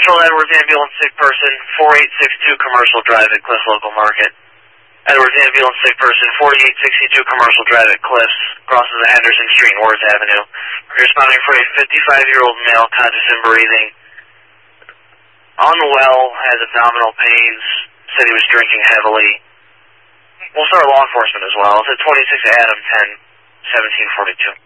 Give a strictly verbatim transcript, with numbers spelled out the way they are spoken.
Central Edwards Ambulance Sick Person, four eight six two Commercial Drive at Cliffs Local Market. Edwards Ambulance Sick Person, forty-eight sixty-two Commercial Drive at Cliffs, crosses the Henderson Street and Worth Avenue. Responding for a fifty-five-year-old male, conscious and breathing. On the well, has abdominal pains, said he was drinking heavily. We'll start law enforcement as well. It's at twenty-six Adam ten, seventeen forty-two.